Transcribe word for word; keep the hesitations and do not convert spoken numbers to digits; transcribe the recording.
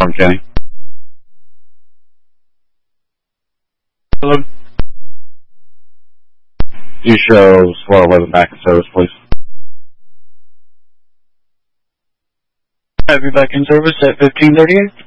County. Hello. You show Swell eleven back in service, please. Have you back in service at fifteen thirty-eight.